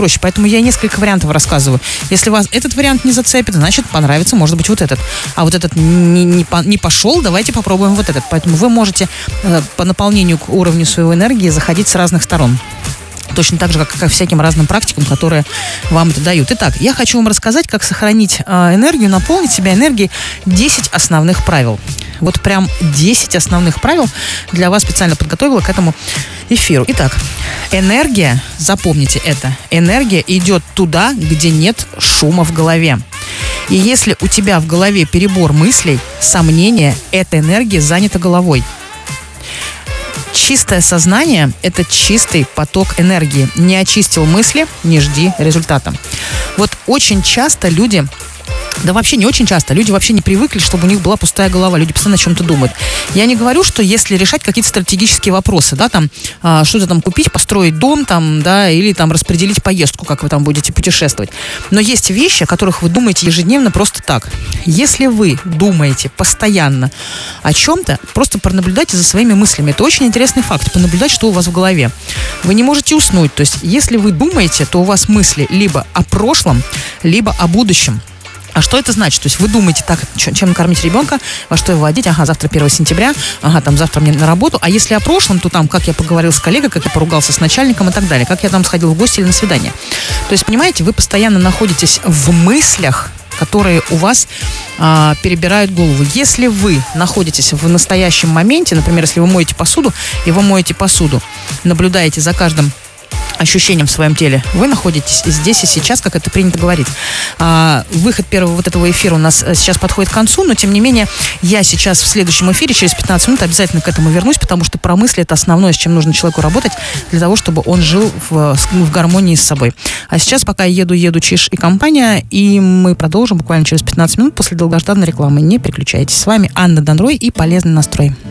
проще. Поэтому я несколько вариантов рассказываю. Если вас этот вариант не зацепит, значит, понравится, может быть, вот этот. А вот этот не пошел, давайте попробуем вот этот. Поэтому вы можете по наполнению к уровню своей энергии заходить с разных сторон. Точно так же, как ко всяким разным практикам, которые вам это дают. Итак, я хочу вам рассказать, как сохранить энергию, наполнить себя энергией. 10 основных правил. Вот прям 10 основных правил для вас специально подготовила к этому эфиру. Итак, энергия, запомните это, энергия идет туда, где нет шума в голове. И если у тебя в голове перебор мыслей, сомнения, эта энергия занята головой. Чистое сознание – это чистый поток энергии. Не очистил мысли – не жди результата. Вот очень часто люди... Да вообще не очень часто. Люди вообще не привыкли, чтобы у них была пустая голова. Люди постоянно о чем-то думают. Я не говорю, что если решать какие-то стратегические вопросы, да, там, что-то там купить, построить дом, там, да, или там распределить поездку, как вы там будете путешествовать. Но есть вещи, о которых вы думаете ежедневно просто так. Если вы думаете постоянно о чем-то, просто пронаблюдайте за своими мыслями. Это очень интересный факт. Понаблюдать, что у вас в голове. Вы не можете уснуть. То есть, если вы думаете, то у вас мысли либо о прошлом, либо о будущем. А что это значит? То есть вы думаете так, чем накормить ребенка, во что его одеть, завтра 1 сентября, там завтра мне на работу, а если о прошлом, то там, как я поговорил с коллегой, как я поругался с начальником и так далее, как я там сходил в гости или на свидание. То есть, понимаете, вы постоянно находитесь в мыслях, которые у вас перебирают голову. Если вы находитесь в настоящем моменте, например, если вы моете посуду, и вы моете посуду, наблюдаете за каждым ощущением в своем теле, вы находитесь здесь и сейчас, как это принято говорить. Выход первого вот этого эфира у нас сейчас подходит к концу, но тем не менее я сейчас в следующем эфире через 15 минут обязательно к этому вернусь, потому что про мысли — это основное, с чем нужно человеку работать для того, чтобы он жил в гармонии с собой. А сейчас пока еду Чиж и компания, и мы продолжим буквально через 15 минут после долгожданной рекламы. Не переключайтесь. С вами Анна Данрой и «Полезный настрой».